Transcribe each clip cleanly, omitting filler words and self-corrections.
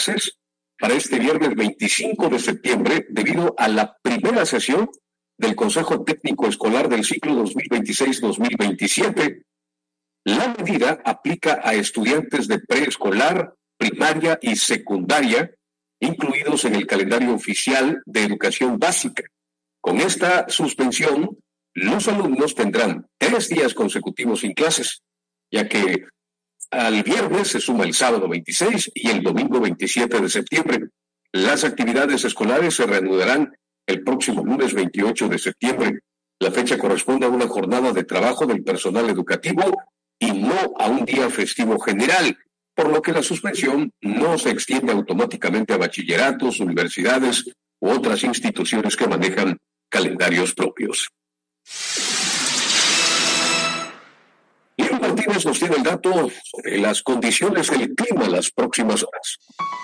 clases para este viernes 25 de septiembre debido a la primera sesión del Consejo Técnico Escolar del ciclo 2026-2027. La medida aplica a estudiantes de preescolar, primaria y secundaria, incluidos en el calendario oficial de educación básica. Con esta suspensión, los alumnos tendrán 3 días consecutivos sin clases, ya que al viernes se suma el sábado 26 y el domingo 27 de septiembre. Las actividades escolares se reanudarán el próximo lunes 28 de septiembre. La fecha corresponde a una jornada de trabajo del personal educativo y no a un día festivo general, por lo que la suspensión no se extiende automáticamente a bachilleratos, universidades u otras instituciones que manejan calendarios propios. Lino Martínez nos tiene el dato sobre las condiciones del clima las próximas horas.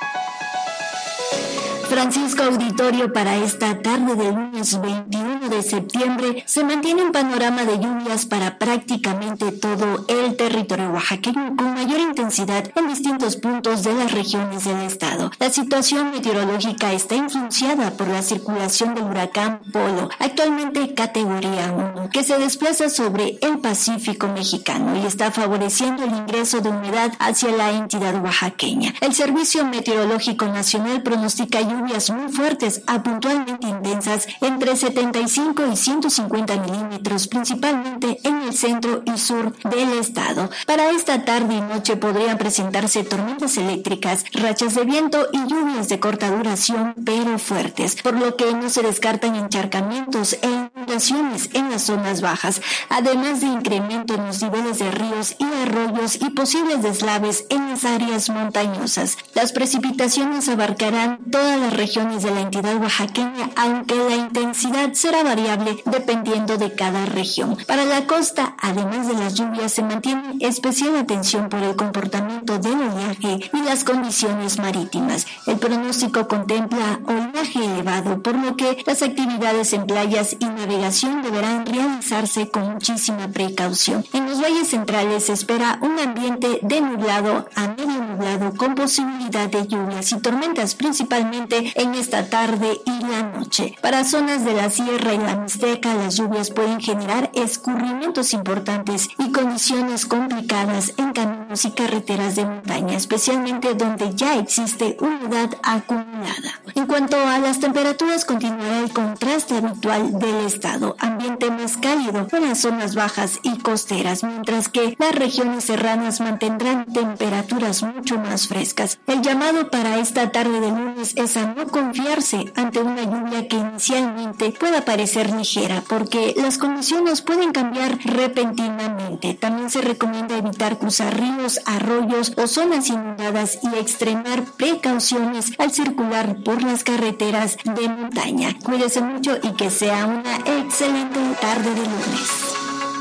Francisco Auditorio, para esta tarde del lunes 21 de septiembre se mantiene un panorama de lluvias para prácticamente todo el territorio oaxaqueño con mayor intensidad en distintos puntos de las regiones del estado. La situación meteorológica está influenciada por la circulación del huracán Polo, actualmente categoría 1, que se desplaza sobre el Pacífico mexicano y está favoreciendo el ingreso de humedad hacia la entidad oaxaqueña. El Servicio Meteorológico Nacional pronostica lluvias muy fuertes a puntualmente intensas entre 75 y 150 milímetros, principalmente en el centro y sur del estado. Para esta tarde y noche podrían presentarse tormentas eléctricas, rachas de viento y lluvias de corta duración pero fuertes, por lo que no se descartan encharcamientos e inundaciones en las zonas bajas, además de incremento en los niveles de ríos y arroyos y posibles deslaves en las áreas montañosas. Las precipitaciones abarcarán todas las regiones de la entidad oaxaqueña, aunque la intensidad será variable dependiendo de cada región. Para la costa, además de las lluvias, se mantiene especial atención por el comportamiento del oleaje y las condiciones marítimas. El pronóstico contempla oleaje elevado, por lo que las actividades en playas y navegación deberán realizarse con muchísima precaución. En los valles centrales se espera un ambiente de nublado a medio nublado con posibilidad de lluvias y tormentas, principalmente en esta tarde y la noche. Para zonas de la sierra y la Mixteca, las lluvias pueden generar escurrimientos importantes y condiciones complicadas en caminos y carreteras de montaña, especialmente donde ya existe humedad acumulada. En cuanto a las temperaturas, continuará el contraste habitual del estado, ambiente más cálido en las zonas bajas y costeras, mientras que las regiones serranas mantendrán temperaturas mucho más frescas. El llamado para esta tarde de lunes es a no confiarse ante una lluvia que inicialmente pueda parecer ligera, porque las condiciones pueden cambiar repentinamente. También se recomienda evitar cruzar ríos, arroyos o zonas inundadas y extremar precauciones al circular por las carreteras de montaña. Cuídese mucho y que sea una excelente tarde de lunes.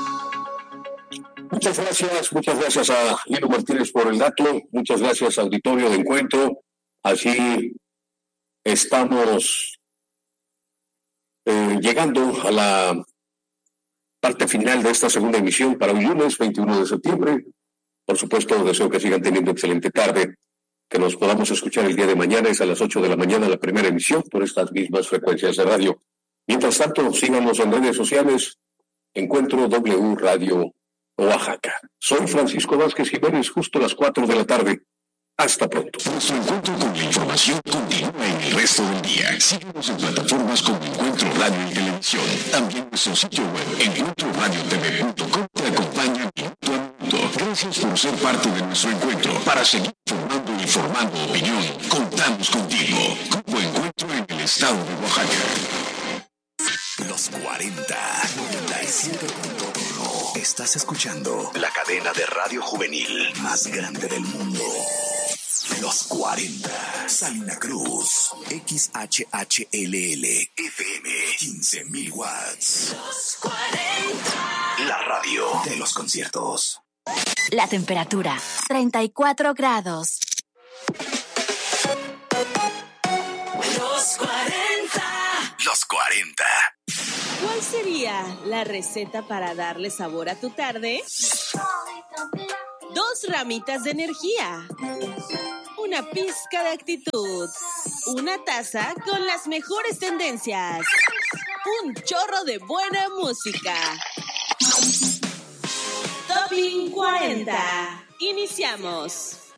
Muchas gracias a Lino Martínez por el dato, muchas gracias auditorio de Encuentro. Así estamos llegando a la parte final de esta segunda emisión para hoy lunes 21 de septiembre. Por supuesto, deseo que sigan teniendo excelente tarde, que nos podamos escuchar el día de mañana, es a las 8 de la mañana la primera emisión por estas mismas frecuencias de radio. Mientras tanto, síganos en redes sociales, Encuentro W Radio Oaxaca. Soy Francisco Vázquez Jiménez, justo a las 4 de la tarde. Hasta pronto. Nuestro encuentro con la información continúa en el resto del día. Síguenos en plataformas como Encuentro Radio y Televisión. También nuestro sitio web, encuentroradiotv.com, te acompaña minuto a minuto. Gracias por ser parte de nuestro encuentro. Para seguir formando opinión, contamos contigo. Grupo Encuentro en el estado de Oaxaca. Los 40, 97.1. Estás escuchando la cadena de radio juvenil más grande del mundo. Los 40. Salina Cruz. XHHLL. FM. 15,000 watts. Los 40. La radio de los conciertos. La temperatura, 34 grados. Los 40. Los 40. ¿Cuál sería la receta para darle sabor a tu tarde? 2 ramitas de energía, una pizca de actitud, una taza con las mejores tendencias, un chorro de buena música. Topping 40. Iniciamos.